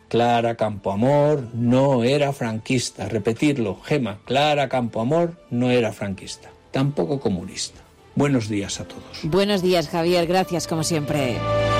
Clara Campoamor no era franquista. Repetirlo, Gema, Clara Campoamor no era franquista, tampoco comunista. Buenos días a todos. Buenos días, Javier, gracias como siempre.